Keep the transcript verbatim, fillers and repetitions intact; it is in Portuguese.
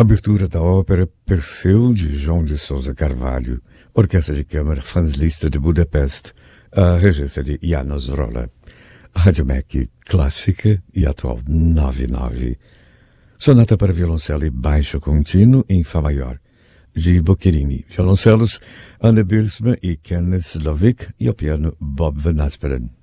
Abertura da ópera Perseu, de João de Souza Carvalho, Orquestra de Câmara Franz Liszt de Budapeste, a regência de János Rolla. Rádio M E C clássica e atual nove nove. Sonata para violoncelo e baixo contínuo em Fá maior, de Boccherini. Violoncelos Anne Bilsma e Kenneth Slovic e ao piano Bob Van Asperen.